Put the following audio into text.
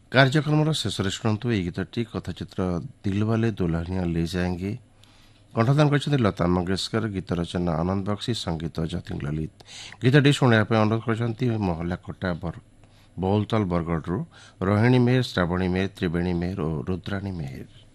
କାର୍ଯ୍ୟକ୍ରମର ଶେଷରେ ଶୁଣନ୍ତୁ ଏହି ଗୀତଟି କଥାଚିତ୍ର ଦିଲବାଲେ ଦୁଲ୍ହନିଆ ଲେ ଯାଏଙ୍ଗେ କଣ୍ଠଦାନ କରିଛନ୍ତି ଲତା ମଙ୍ଗେଶକର ଗୀତ ରଚନା ଆନନ୍ଦ ବକ୍ସି ସଙ୍ଗୀତ ଯତୀନ ଲଲିତ ଗୀତଟି ଶୁଣିବା ପାଇଁ ଅନୁରୋଧ କରିଛନ୍ତି ମହଲା କୋଟା ବୌଲତାଲ ବରଗଡ଼ରୁ ରୋହିଣୀ ମେହେର ଶ୍ରାବଣୀ ମେହେର ତ୍ରିବେଣୀ ମେହେର ଓ ରୁଦ୍ରାଣୀ ମେହେର।